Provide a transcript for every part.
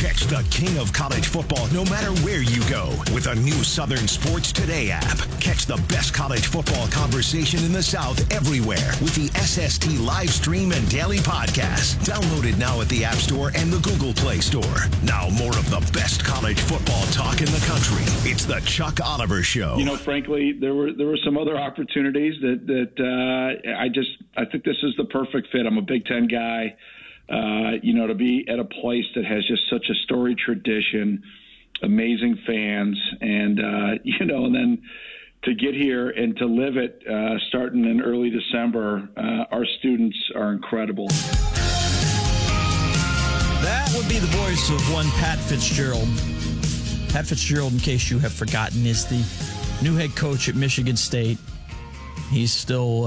Catch the king of college football no matter where you go with a new Southern Sports Today app. Catch the best college football conversation in the South everywhere with the SST live stream and daily podcast. Download it now at the App Store and the Google Play Store. Now more of the best college football talk in the country. It's the Chuck Oliver Show. You know, frankly, there were some other opportunities that I think this is the perfect fit. I'm a Big Ten guy. To be at a place that has just such a storied tradition, amazing fans, and then to get here and to live it starting in early December, our students are incredible. That would be the voice of one Pat Fitzgerald. Pat Fitzgerald, in case you have forgotten, is the new head coach at Michigan State. He's still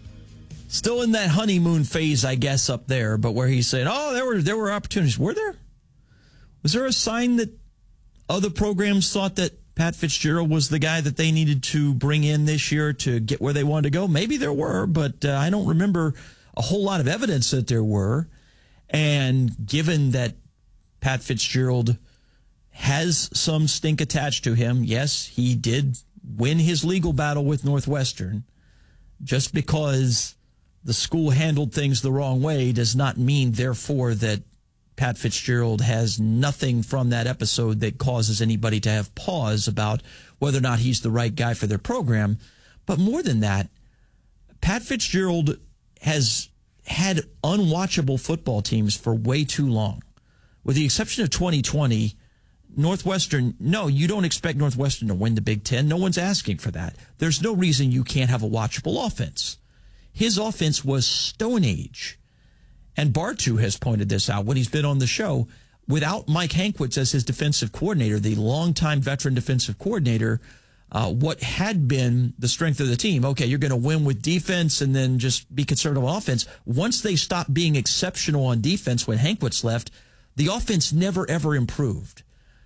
in that honeymoon phase, I guess, up there, but where he's saying, there were opportunities. Were there? Was there a sign that other programs thought that Pat Fitzgerald was the guy that they needed to bring in this year to get where they wanted to go? Maybe there were, but I don't remember a whole lot of evidence that there were. And given that Pat Fitzgerald has some stink attached to him, yes, he did win his legal battle with Northwestern. Just because the school handled things the wrong way does not mean, therefore, that Pat Fitzgerald has nothing from that episode that causes anybody to have pause about whether or not he's the right guy for their program. But more than that, Pat Fitzgerald has had unwatchable football teams for way too long. With the exception of 2020, Northwestern, no, you don't expect Northwestern to win the Big Ten. No one's asking for that. There's no reason you can't have a watchable offense. His offense was Stone Age. And Bartu has pointed this out when he's been on the show. Without Mike Hankwitz as his defensive coordinator, the longtime veteran defensive coordinator, what had been the strength of the team, okay, you're going to win with defense and then just be conservative on offense. Once they stopped being exceptional on defense when Hankwitz left, the offense never, ever improved.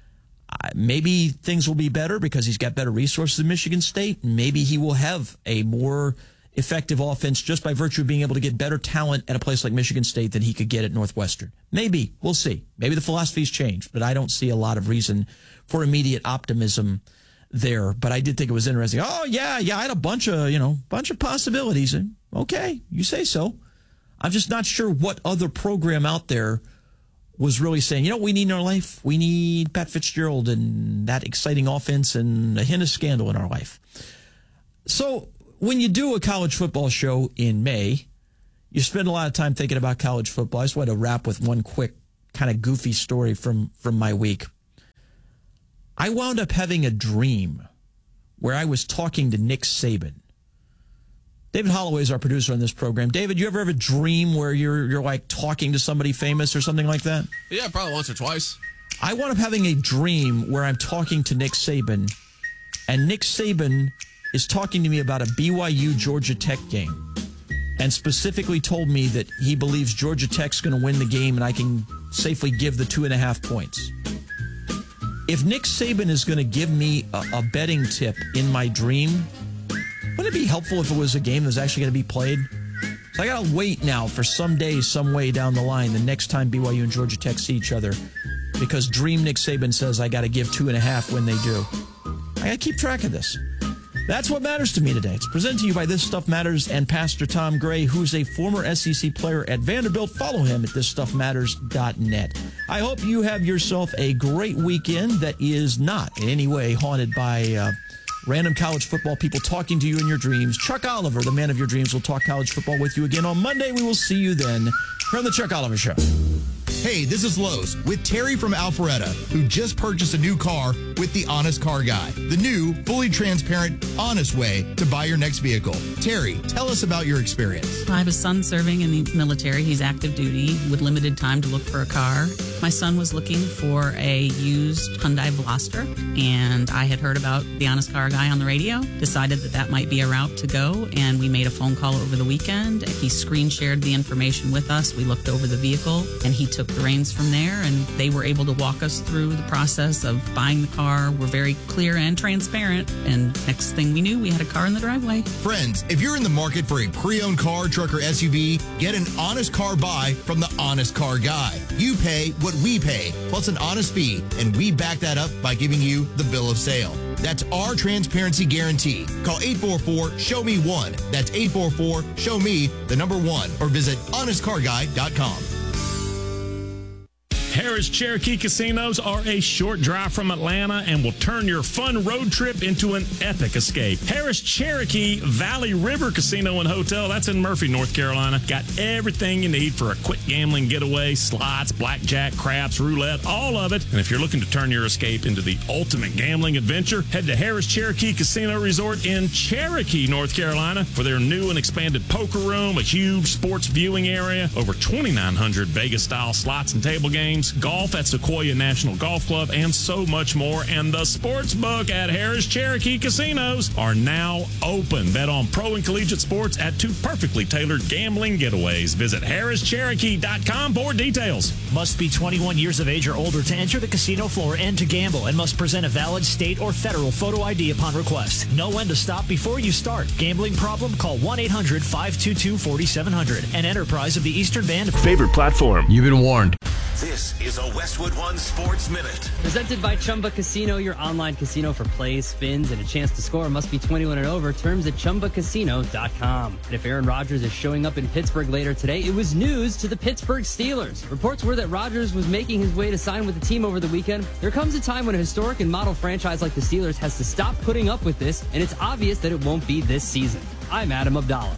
Maybe things will be better because he's got better resources in Michigan State. Maybe he will have a more effective offense just by virtue of being able to get better talent at a place like Michigan State than he could get at Northwestern. Maybe. We'll see. Maybe the philosophy's changed, but I don't see a lot of reason for immediate optimism there. But I did think it was interesting. Oh, yeah, I had a bunch of possibilities. Okay, you say so. I'm just not sure what other program out there was really saying, you know what we need in our life? We need Pat Fitzgerald and that exciting offense and a hint of scandal in our life. So when you do a college football show in May, you spend a lot of time thinking about college football. I just want to wrap with one quick kind of goofy story from my week. I wound up having a dream where I was talking to Nick Saban. David Holloway is our producer on this program. David, you ever have a dream where you're like talking to somebody famous or something like that? Yeah, probably once or twice. I wound up having a dream where I'm talking to Nick Saban, and Nick Saban is talking to me about a BYU Georgia Tech game, and specifically told me that he believes Georgia Tech's going to win the game and I can safely give the 2.5 points. If Nick Saban is going to give me a betting tip in my dream, wouldn't it be helpful if it was a game that's actually going to be played? So I got to wait now for some day, some way down the line, the next time BYU and Georgia Tech see each other, because Dream Nick Saban says I got to give 2.5 when they do. I got to keep track of this. That's what matters to me today. It's presented to you by This Stuff Matters and Pastor Tom Gray, who's a former SEC player at Vanderbilt. Follow him at thisstuffmatters.net. I hope you have yourself a great weekend that is not in any way haunted by random college football people talking to you in your dreams. Chuck Oliver, the man of your dreams, will talk college football with you again on Monday. We will see you then from the Chuck Oliver Show. Hey, this is Lowe's with Terry from Alpharetta, who just purchased a new car with the Honest Car Guy, the new, fully transparent, honest way to buy your next vehicle. Terry, tell us about your experience. I have a son serving in the military. He's active duty with limited time to look for a car. My son was looking for a used Hyundai Veloster, and I had heard about the Honest Car Guy on the radio, decided that might be a route to go, and we made a phone call over the weekend. He screen shared the information with us. We looked over the vehicle, and he took the reins from there, and they were able to walk us through the process of buying the car. We're very clear and transparent, and next thing we knew, we had a car in the driveway. Friends, if you're in the market for a pre-owned car, truck, or SUV, get an honest car buy from the Honest Car Guy. You pay what we pay, plus an honest fee, and we back that up by giving you the bill of sale. That's our transparency guarantee. Call 844-SHOW-ME-1. That's 844-SHOW-ME, the number 1, or visit honestcarguy.com. Harris Cherokee Casinos are a short drive from Atlanta and will turn your fun road trip into an epic escape. Harris Cherokee Valley River Casino and Hotel, that's in Murphy, North Carolina. Got everything you need for a quick gambling getaway, slots, blackjack, craps, roulette, all of it. And if you're looking to turn your escape into the ultimate gambling adventure, head to Harris Cherokee Casino Resort in Cherokee, North Carolina for their new and expanded poker room, a huge sports viewing area, over 2,900 Vegas-style slots and table games, golf at Sequoia National Golf Club, and so much more. And the sports book at Harris Cherokee Casinos are now open. Bet on pro and collegiate sports at 2 perfectly tailored gambling getaways. Visit harrischeroke.com for details. Must be 21 years of age or older to enter the casino floor and to gamble, and must present a valid state or federal photo ID upon request. Know when to stop before you start. Gambling problem? Call 1-800-522-4700. An enterprise of the Eastern Band. Favorite platform. You've been warned. This is a Westwood One Sports Minute. Presented by Chumba Casino, your online casino for plays, spins, and a chance to score. Must be 21 and over. Terms at ChumbaCasino.com. And if Aaron Rodgers is showing up in Pittsburgh later today, it was news to the Pittsburgh Steelers. Reports were that Rodgers was making his way to sign with the team over the weekend. There comes a time when a historic and model franchise like the Steelers has to stop putting up with this, and it's obvious that it won't be this season. I'm Adam Abdallah.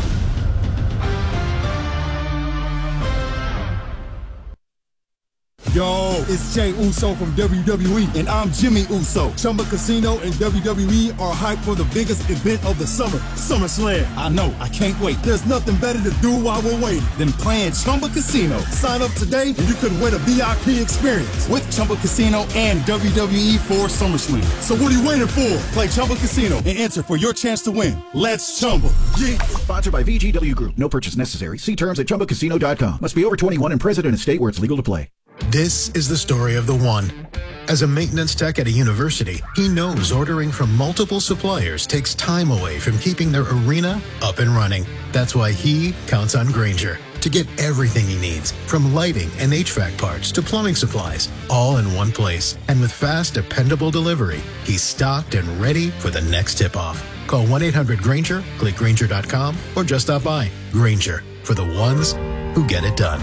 Yo, it's Jey Uso from WWE, and I'm Jimmy Uso. Chumba Casino and WWE are hyped for the biggest event of the summer, SummerSlam. I know, I can't wait. There's nothing better to do while we're waiting than playing Chumba Casino. Sign up today, and you could win a VIP experience with Chumba Casino and WWE for SummerSlam. So what are you waiting for? Play Chumba Casino and enter for your chance to win. Let's Chumba. Yeah. Sponsored by VGW Group. No purchase necessary. See terms at ChumbaCasino.com. Must be over 21 and present in a state where it's legal to play. This is the story of the one. As a maintenance tech at a university, he knows ordering from multiple suppliers takes time away from keeping their arena up and running. That's why he counts on Grainger to get everything he needs, from lighting and HVAC parts to plumbing supplies, all in one place. And with fast, dependable delivery, he's stocked and ready for the next tip-off. Call 1-800-GRAINGER, click Grainger.com, or just stop by. Grainger, for the ones who get it done.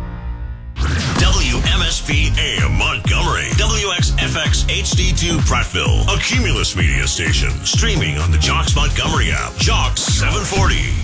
WMSP AM Montgomery, WXFX HD2 Prattville, a Cumulus media station, streaming on the Jocks Montgomery app, Jocks 740.